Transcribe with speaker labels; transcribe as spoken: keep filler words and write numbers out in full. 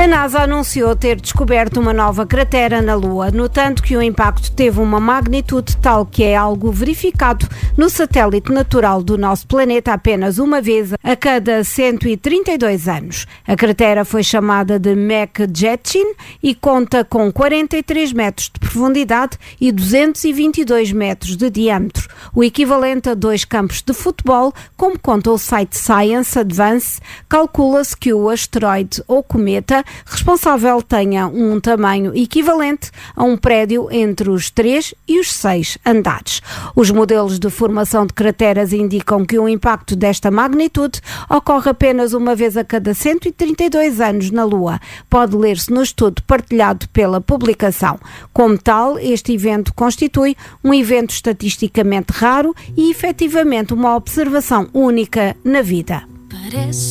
Speaker 1: A NASA anunciou ter descoberto uma nova cratera na Lua, notando que o impacto teve uma magnitude tal que é algo verificado no satélite natural do nosso planeta apenas uma vez a cada cento e trinta e dois anos. A cratera foi chamada de McJetchin e conta com quarenta e três metros de profundidade e duzentos e vinte e dois metros de diâmetro, o equivalente a dois campos de futebol, como conta o site Science Advance. Calcula-se que o asteroide ou cometa responsável tenha um tamanho equivalente a um prédio entre os três e os seis andares. Os modelos de formação de crateras indicam que o impacto desta magnitude ocorre apenas uma vez a cada cento e trinta e dois anos na Lua. Pode ler-se no estudo partilhado pela publicação. Como tal, este evento constitui um evento estatisticamente raro e efetivamente uma observação única na vida.
Speaker 2: Parece